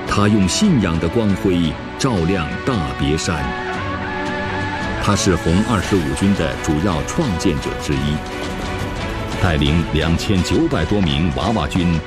他用信仰的光辉照亮大别山。他是红25军的主要创建者之一，带领2900多名娃娃军